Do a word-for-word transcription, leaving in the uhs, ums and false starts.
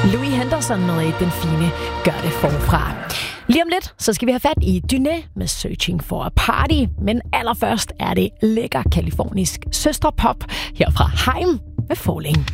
Louis Henderson med den fine Gør det forfra. Lige om lidt, så skal vi have fat i Dyné med Searching for a Party. Men allerførst er det lækker kalifornisk søstrepop her fra Haim med Falling.